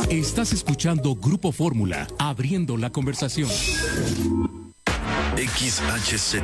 Estás escuchando Grupo Fórmula, abriendo la conversación. XHZ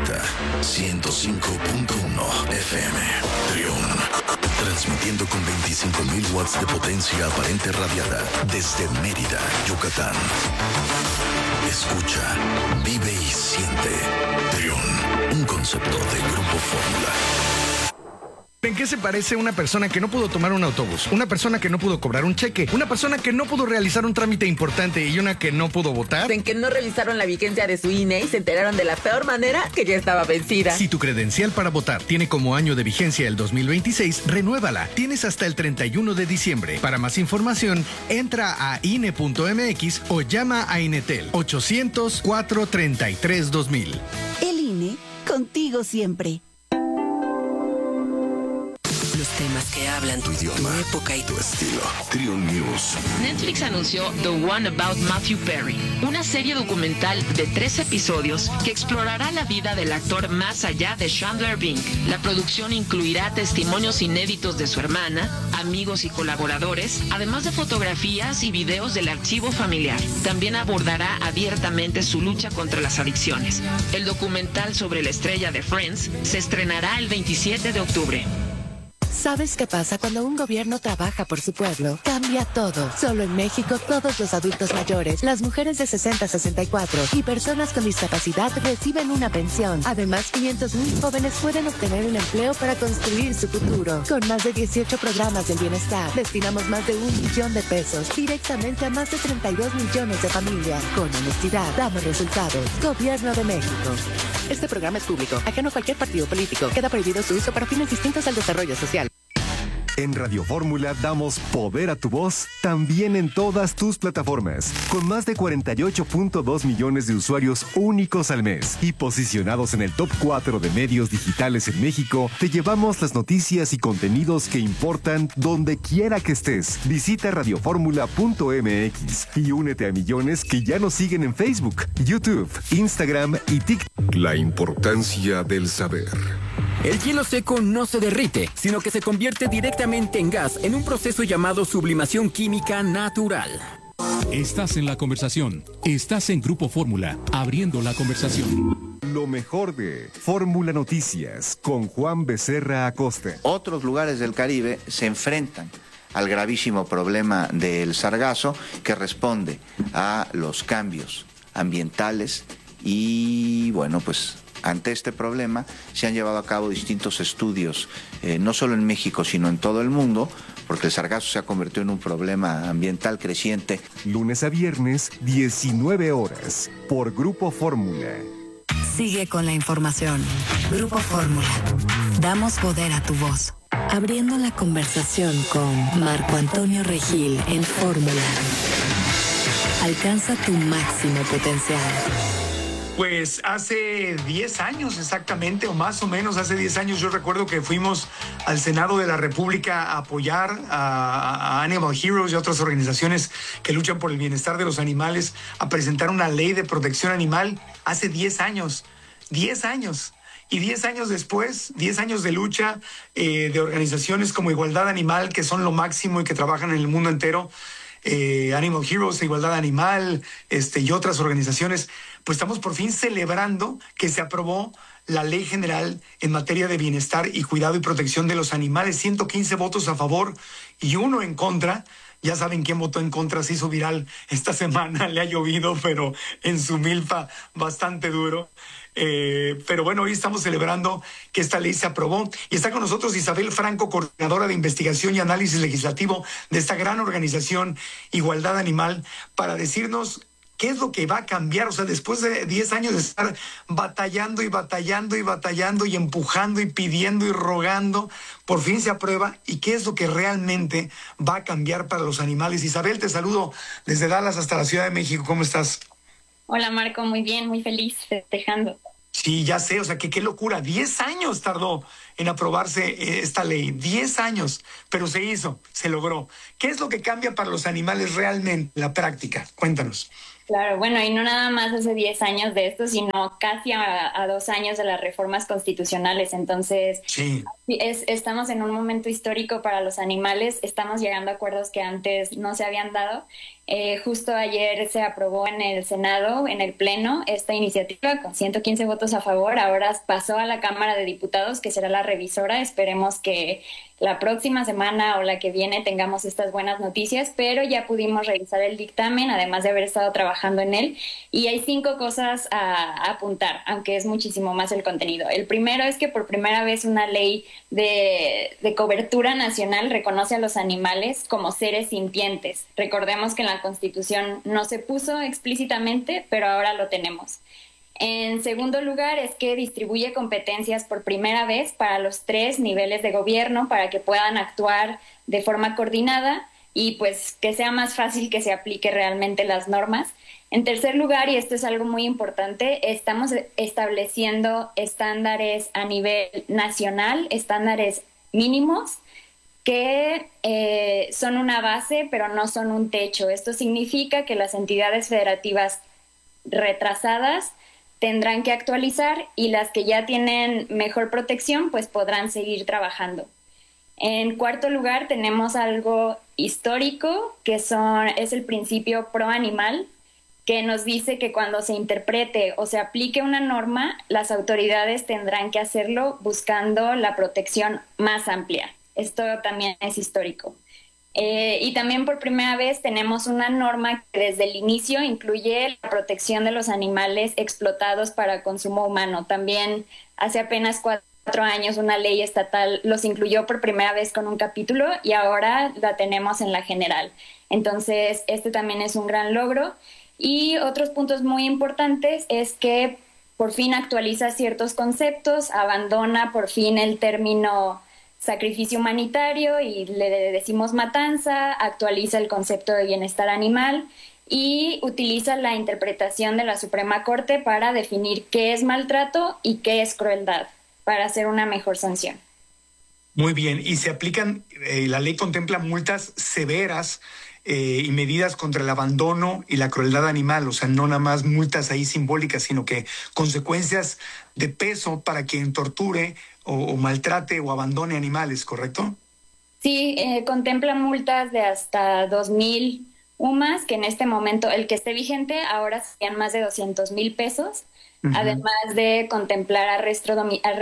105.1 FM Trión, transmitiendo con 25.000 watts de potencia aparente radiada desde Mérida, Yucatán. Escucha, vive y siente Trión, un concepto de Grupo Fórmula. ¿En qué se parece una persona que no pudo tomar un autobús? Una persona que no pudo cobrar un cheque, una persona que no pudo realizar un trámite importante y una que no pudo votar. En que no revisaron la vigencia de su INE y se enteraron de la peor manera que ya estaba vencida. Si tu credencial para votar tiene como año de vigencia el 2026, renuévala. Tienes hasta el 31 de diciembre. Para más información, entra a INE.mx o llama a Inetel 800-433-2000. El INE, contigo siempre. Los temas que hablan tu idioma, tu época y tu estilo. Trión News. Netflix anunció The One About Matthew Perry, una serie documental de 3 episodios que explorará la vida del actor más allá de Chandler Bing. La producción incluirá testimonios inéditos de su hermana, amigos y colaboradores, además de fotografías y videos del archivo familiar. También abordará abiertamente su lucha contra las adicciones. El documental sobre la estrella de Friends se estrenará el 27 de octubre. ¿Sabes qué pasa cuando un gobierno trabaja por su pueblo? Cambia todo. Solo en México, todos los adultos mayores, las mujeres de 60 a 64 y personas con discapacidad reciben una pensión. Además, 500,000 jóvenes pueden obtener un empleo para construir su futuro. Con más de 18 programas del bienestar, destinamos más de 1 millón de pesos directamente a más de 32 millones de familias. Con honestidad, damos resultados. Gobierno de México. Este programa es público, ajeno a cualquier partido político. Queda prohibido su uso para fines distintos al desarrollo social. En Radio Fórmula damos poder a tu voz también en todas tus plataformas, con más de 48.2 millones de usuarios únicos al mes y posicionados en el top 4 de medios digitales en México. Te llevamos las noticias y contenidos que importan donde quiera que estés. Visita radioformula.mx y únete a millones que ya nos siguen en Facebook, YouTube, Instagram y TikTok. La importancia del saber. El hielo seco no se derrite, sino que se convierte directamente en gas en un proceso llamado sublimación química natural. Estás en la conversación. Estás en Grupo Fórmula, abriendo la conversación. Lo mejor de Fórmula Noticias con Juan Becerra Acosta. Otros lugares del Caribe se enfrentan al gravísimo problema del sargazo, que responde a los cambios ambientales y, bueno, pues ante este problema se han llevado a cabo distintos estudios, no solo en México, sino en todo el mundo, porque el sargazo se ha convertido en un problema ambiental creciente. Lunes a viernes, 19 horas, por Grupo Fórmula. Sigue con la información. Grupo Fórmula. Damos poder a tu voz. Abriendo la conversación con Marco Antonio Regil en Fórmula. Alcanza tu máximo potencial. Pues hace 10 años exactamente, o más o menos hace 10 años, yo recuerdo que fuimos al Senado de la República a apoyar a Animal Heroes y a otras organizaciones que luchan por el bienestar de los animales, a presentar una ley de protección animal hace 10 años. 10 años. Y 10 años después, 10 años de lucha de organizaciones como Igualdad Animal, que son lo máximo y que trabajan en el mundo entero, Animal Heroes, Igualdad Animal, y otras organizaciones, pues estamos por fin celebrando que se aprobó la Ley General en materia de bienestar y cuidado y protección de los animales. 115 votos a favor y 1 en contra. Ya saben quién votó en contra, se hizo viral esta semana, le ha llovido, pero en su milpa bastante duro. Pero bueno, hoy estamos celebrando que esta ley se aprobó y está con nosotros Isabel Franco, coordinadora de investigación y análisis legislativo de esta gran organización Igualdad Animal, para decirnos qué es lo que va a cambiar. O sea, después de 10 años de estar batallando y batallando y batallando y empujando y pidiendo y rogando, por fin se aprueba. ¿Y qué es lo que realmente va a cambiar para los animales? Isabel, te saludo desde Dallas hasta la Ciudad de México. ¿Cómo estás? Hola Marco, muy bien, muy feliz, festejando. Sí, ya sé, o sea, qué locura. 10 años tardó en aprobarse esta ley. 10 años, pero se hizo, se logró. ¿Qué es lo que cambia para los animales realmente en la práctica? Cuéntanos. Claro, bueno, y no nada más hace 10 años de esto, sino casi a 2 años de las reformas constitucionales. Entonces, sí. Estamos en un momento histórico para los animales, estamos llegando a acuerdos que antes no se habían dado. Justo ayer se aprobó en el Senado, en el Pleno, esta iniciativa con 115 votos a favor. Ahora pasó a la Cámara de Diputados, que será la revisora. Esperemos que la próxima semana o la que viene tengamos estas buenas noticias, pero ya pudimos revisar el dictamen, además de haber estado trabajando en él, y hay 5 cosas a apuntar, aunque es muchísimo más el contenido. El primero es que por primera vez una ley de cobertura nacional reconoce a los animales como seres sintientes. Recordemos que en la Constitución no se puso explícitamente, pero ahora lo tenemos. En segundo lugar, es que distribuye competencias por primera vez para los 3 niveles de gobierno para que puedan actuar de forma coordinada y pues que sea más fácil que se aplique realmente las normas. En tercer lugar, y esto es algo muy importante, estamos estableciendo estándares a nivel nacional, estándares mínimos, que son una base, pero no son un techo. Esto significa que las entidades federativas retrasadas tendrán que actualizar y las que ya tienen mejor protección pues podrán seguir trabajando. En cuarto lugar tenemos algo histórico que es el principio pro animal, que nos dice que cuando se interprete o se aplique una norma, las autoridades tendrán que hacerlo buscando la protección más amplia. Esto también es histórico. Y también por primera vez tenemos una norma que desde el inicio incluye la protección de los animales explotados para consumo humano. También hace apenas 4 años una ley estatal los incluyó por primera vez con un capítulo y ahora la tenemos en la general. Entonces, este también es un gran logro. Y otros puntos muy importantes es que por fin actualiza ciertos conceptos, abandona por fin el término sacrificio humanitario y le decimos matanza, actualiza el concepto de bienestar animal y utiliza la interpretación de la Suprema Corte para definir qué es maltrato y qué es crueldad, para hacer una mejor sanción. Muy bien, y se aplican, la ley contempla multas severas y medidas contra el abandono y la crueldad animal, o sea, no nada más multas ahí simbólicas, sino que consecuencias de peso para quien torture o maltrate o abandone animales, ¿correcto? Sí, contempla multas de hasta 2,000 UMAS, que en este momento, el que esté vigente, ahora serían más de 200,000 pesos. Además de contemplar arresto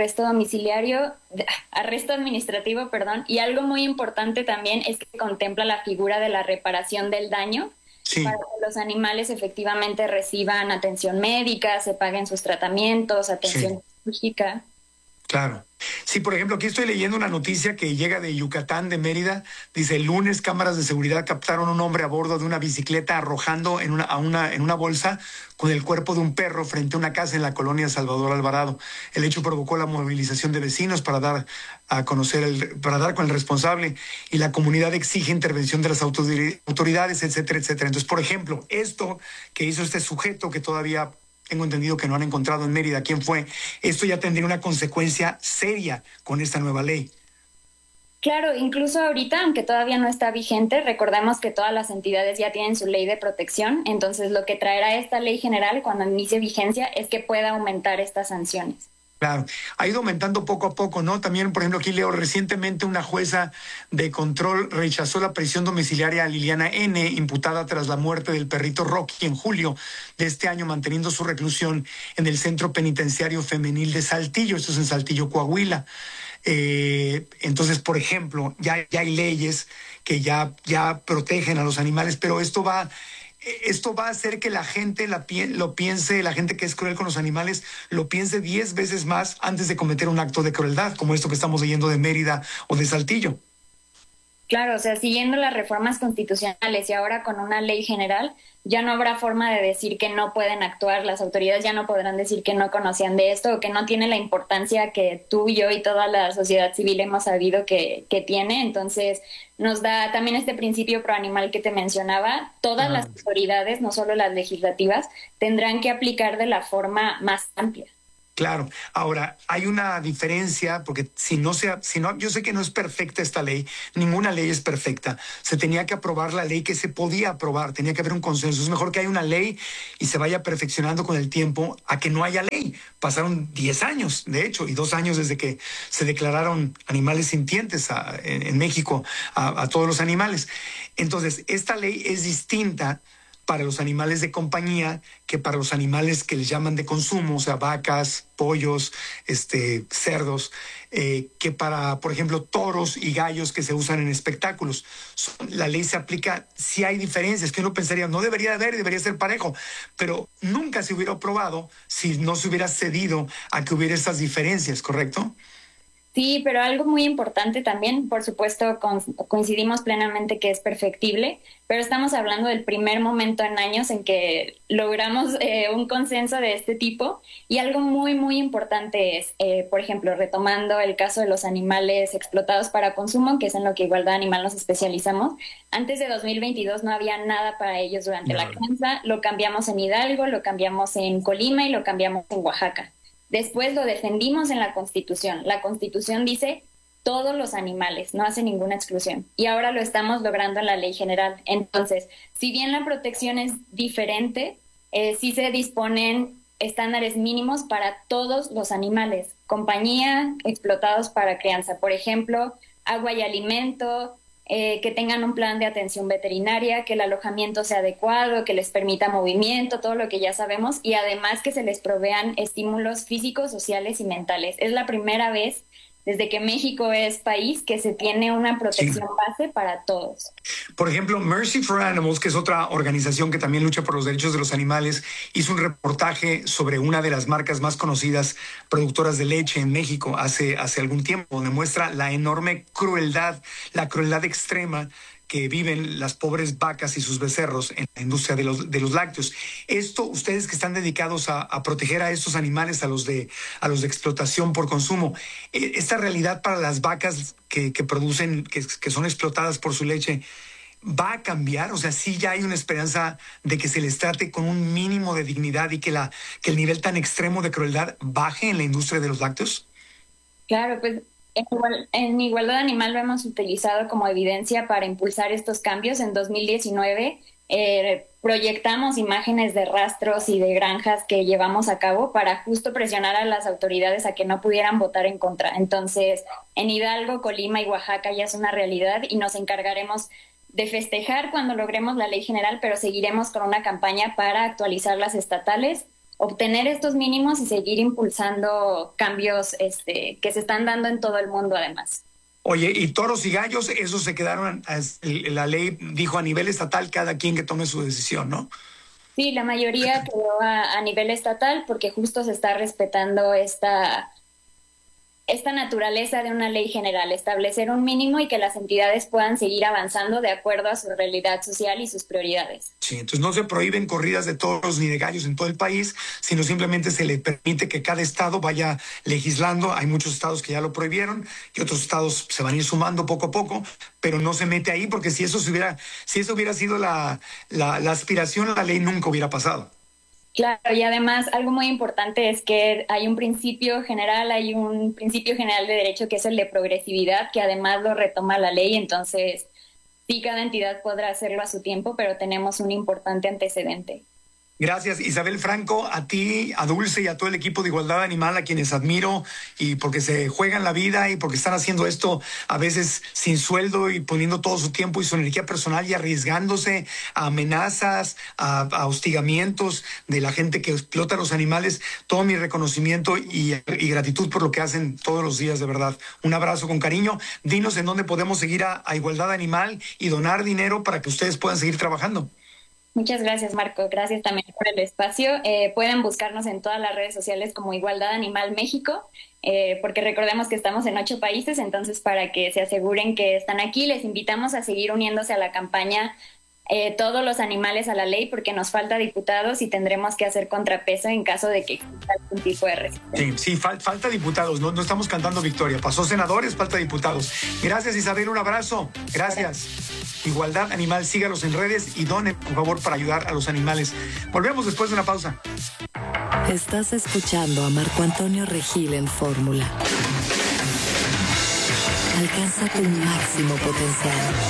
administrativo, y algo muy importante también es que contempla la figura de la reparación del daño, para que los animales efectivamente reciban atención médica, se paguen sus tratamientos, atención quirúrgica. Claro. Sí, por ejemplo, aquí estoy leyendo una noticia que llega de Yucatán, de Mérida. Dice, el lunes cámaras de seguridad captaron a un hombre a bordo de una bicicleta arrojando en una bolsa con el cuerpo de un perro frente a una casa en la colonia Salvador Alvarado. El hecho provocó la movilización de vecinos para dar con el responsable, y la comunidad exige intervención de las autoridades, etcétera, etcétera. Entonces, por ejemplo, esto que hizo este sujeto, que todavía tengo entendido que no han encontrado en Mérida quién fue, esto ya tendría una consecuencia seria con esta nueva ley. Claro, incluso ahorita, aunque todavía no está vigente, recordemos que todas las entidades ya tienen su ley de protección, entonces lo que traerá esta ley general cuando inicie vigencia es que pueda aumentar estas sanciones. Claro, ha ido aumentando poco a poco, ¿no? También, por ejemplo, aquí leo, recientemente una jueza de control rechazó la prisión domiciliaria a Liliana N., imputada tras la muerte del perrito Rocky en julio de este año, manteniendo su reclusión en el Centro Penitenciario Femenil de Saltillo, esto es en Saltillo, Coahuila. Entonces, por ejemplo, ya hay leyes que ya protegen a los animales, pero esto va a hacer que la gente lo piense, la gente que es cruel con los animales, lo piense 10 veces más antes de cometer un acto de crueldad, como esto que estamos leyendo de Mérida o de Saltillo. Claro, o sea, siguiendo las reformas constitucionales y ahora con una ley general, ya no habrá forma de decir que no pueden actuar, las autoridades ya no podrán decir que no conocían de esto o que no tiene la importancia que tú, yo y toda la sociedad civil hemos sabido que tiene. Entonces, nos da también este principio pro animal que te mencionaba. Todas las autoridades, no solo las legislativas, tendrán que aplicar de la forma más amplia. Claro. Ahora, hay una diferencia, porque yo sé que no es perfecta esta ley, ninguna ley es perfecta. Se tenía que aprobar la ley que se podía aprobar, tenía que haber un consenso. Es mejor que haya una ley y se vaya perfeccionando con el tiempo a que no haya ley. Pasaron 10 años, de hecho, y 2 años desde que se declararon animales sintientes en México a todos los animales. Entonces, esta ley es distinta para los animales de compañía que para los animales que les llaman de consumo, o sea, vacas, pollos, cerdos, que para, por ejemplo, toros y gallos que se usan en espectáculos. La ley se aplica, si hay diferencias, que uno pensaría, no debería haber, debería ser parejo, pero nunca se hubiera aprobado si no se hubiera cedido a que hubiera esas diferencias, ¿correcto? Sí, pero algo muy importante también, por supuesto, coincidimos plenamente que es perfectible, pero estamos hablando del primer momento en años en que logramos un consenso de este tipo, y algo muy, muy importante es, por ejemplo, retomando el caso de los animales explotados para consumo, que es en lo que Igualdad Animal nos especializamos. Antes de 2022 no había nada para ellos durante la crianza, lo cambiamos en Hidalgo, lo cambiamos en Colima y lo cambiamos en Oaxaca. Después lo defendimos en la Constitución. La Constitución dice todos los animales, no hace ninguna exclusión. Y ahora lo estamos logrando en la Ley General. Entonces, si bien la protección es diferente, sí se disponen estándares mínimos para todos los animales. Compañía, explotados para crianza. Por ejemplo, agua y alimento, que tengan un plan de atención veterinaria, que el alojamiento sea adecuado, que les permita movimiento, todo lo que ya sabemos, y además que se les provean estímulos físicos, sociales y mentales. Es la primera vez desde que México es país que se tiene una protección base para todos. Por ejemplo, Mercy for Animals, que es otra organización que también lucha por los derechos de los animales, hizo un reportaje sobre una de las marcas más conocidas productoras de leche en México hace algún tiempo, donde muestra la enorme crueldad, la crueldad extrema que viven las pobres vacas y sus becerros en la industria de los lácteos. Esto, ustedes que están dedicados a proteger a estos animales, a los de explotación por consumo, esta realidad para las vacas que producen, que son explotadas por su leche, ¿va a cambiar? O sea, sí ya hay una esperanza de que se les trate con un mínimo de dignidad y que el nivel tan extremo de crueldad baje en la industria de los lácteos. Claro, pues en Igualdad Animal lo hemos utilizado como evidencia para impulsar estos cambios. En 2019 proyectamos imágenes de rastros y de granjas que llevamos a cabo para justo presionar a las autoridades a que no pudieran votar en contra. Entonces, en Hidalgo, Colima y Oaxaca ya es una realidad y nos encargaremos de festejar cuando logremos la ley general, pero seguiremos con una campaña para actualizar las estatales, obtener estos mínimos y seguir impulsando cambios que se están dando en todo el mundo además. Oye, y toros y gallos, esos se quedaron, la ley dijo a nivel estatal, cada quien que tome su decisión, ¿no? Sí, la mayoría quedó a nivel estatal porque justo se está respetando esta naturaleza de una ley general, establecer un mínimo y que las entidades puedan seguir avanzando de acuerdo a su realidad social y sus prioridades. Sí, entonces no se prohíben corridas de toros ni de gallos en todo el país, sino simplemente se le permite que cada estado vaya legislando. Hay muchos estados que ya lo prohibieron y otros estados se van a ir sumando poco a poco, pero no se mete ahí porque si eso hubiera sido la aspiración, la ley nunca hubiera pasado. Claro, y además algo muy importante es que hay un principio general de derecho que es el de progresividad, que además lo retoma la ley. Entonces sí, cada entidad podrá hacerlo a su tiempo, pero tenemos un importante antecedente. Gracias, Isabel Franco, a ti, a Dulce y a todo el equipo de Igualdad Animal, a quienes admiro, y porque se juegan la vida y porque están haciendo esto a veces sin sueldo y poniendo todo su tiempo y su energía personal y arriesgándose a amenazas, a hostigamientos de la gente que explota a los animales. Todo mi reconocimiento y gratitud por lo que hacen todos los días, de verdad. Un abrazo con cariño. Dinos en dónde podemos seguir a Igualdad Animal y donar dinero para que ustedes puedan seguir trabajando. Muchas gracias, Marco. Gracias también por el espacio. Pueden buscarnos en todas las redes sociales como Igualdad Animal México, porque recordemos que estamos en 8 países, entonces para que se aseguren que están aquí, les invitamos a seguir uniéndose a la campaña Todos los animales a la ley, porque nos falta diputados y tendremos que hacer contrapeso en caso de que exista algún tipo de resistencia. Sí, falta diputados, no estamos cantando victoria. Pasó senadores, falta diputados. Gracias, Isabel, un abrazo. Gracias. Igualdad Animal, sígalos en redes y donen, por favor, para ayudar a los animales. Volvemos después de una pausa. Estás escuchando a Marco Antonio Regil en Fórmula. Alcanza tu máximo potencial.